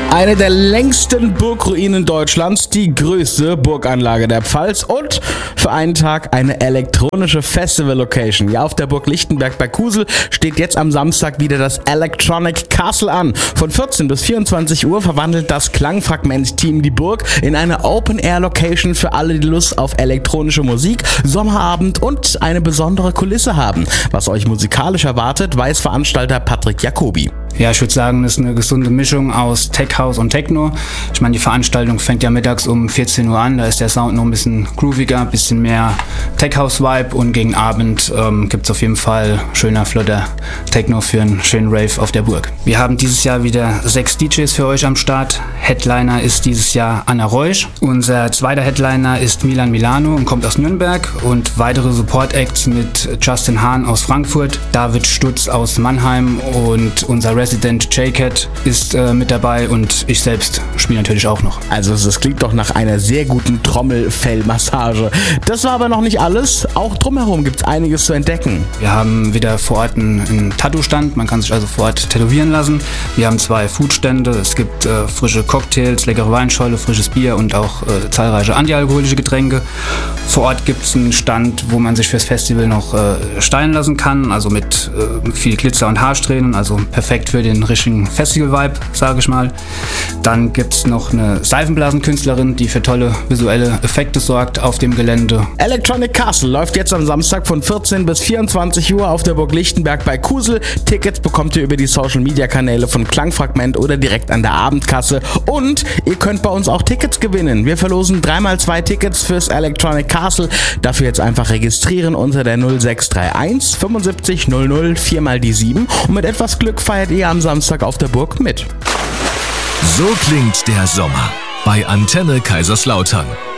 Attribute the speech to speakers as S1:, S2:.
S1: Eine der längsten Burgruinen Deutschlands, die größte Burganlage der Pfalz und für einen Tag eine elektronische Festival-Location. Ja, auf der Burg Lichtenberg bei Kusel steht jetzt am Samstag wieder das Electronic Castle an. Von 14 bis 24 Uhr verwandelt das Klangfragment-Team die Burg in eine Open-Air-Location für alle, die Lust auf elektronische Musik, Sommerabend und eine besondere Kulisse haben. Was euch musikalisch erwartet, weiß Veranstalter Patrick Jacobi.
S2: Ja, ich würde sagen, das ist eine gesunde Mischung aus Tech House und Techno. Ich meine, die Veranstaltung fängt ja mittags um 14 Uhr an, da ist der Sound noch ein bisschen grooviger, ein bisschen mehr Tech House Vibe und gegen Abend gibt es auf jeden Fall schöner, flotter Techno für einen schönen Rave auf der Burg. Wir haben dieses Jahr wieder 6 DJs für euch am Start. Headliner ist dieses Jahr Anna Reusch. Unser zweiter Headliner ist Milan Milano und kommt aus Nürnberg und weitere Support Acts mit Justin Hahn aus Frankfurt, David Stutz aus Mannheim und unser Resident J-Cat ist mit dabei und ich selbst spiele natürlich auch noch.
S1: Also das klingt doch nach einer sehr guten Trommelfellmassage. Das war aber noch nicht alles. Auch drumherum gibt es einiges zu entdecken.
S2: Wir haben wieder vor Ort einen Tattoo-Stand. Man kann sich also vor Ort tätowieren lassen. Wir haben 2 Foodstände. Es gibt frische Cocktails, leckere Weinschorle, frisches Bier und auch zahlreiche antialkoholische Getränke. Vor Ort gibt es einen Stand, wo man sich fürs Festival noch stylen lassen kann. Also mit viel Glitzer und Haarsträhnen. Also perfekt für den richtigen Festival-Vibe, sage ich mal. Dann gibt es noch eine Seifenblasenkünstlerin, die für tolle visuelle Effekte sorgt auf dem Gelände.
S1: Electronic Castle läuft jetzt am Samstag von 14 bis 24 Uhr auf der Burg Lichtenberg bei Kusel. Tickets bekommt ihr über die Social-Media-Kanäle von Klangfragment oder direkt an der Abendkasse. Und ihr könnt bei uns auch Tickets gewinnen. Wir verlosen 3x2 Tickets fürs Electronic Castle. Dafür jetzt einfach registrieren unter der 0631 75 00 4x7 und mit etwas Glück feiert ihr am Samstag auf der Burg mit.
S3: So klingt der Sommer bei Antenne Kaiserslautern.